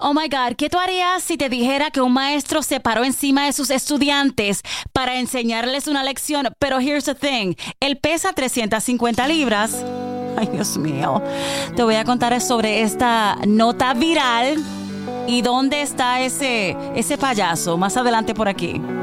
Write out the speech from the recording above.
Oh my God, ¿qué tú harías si te dijera que un maestro se paró encima de sus estudiantes para enseñarles una lección? Pero here's the thing, él pesa 350 libras. Ay, Dios mío. Te voy a contar sobre esta nota viral y dónde está ese payaso más adelante por aquí.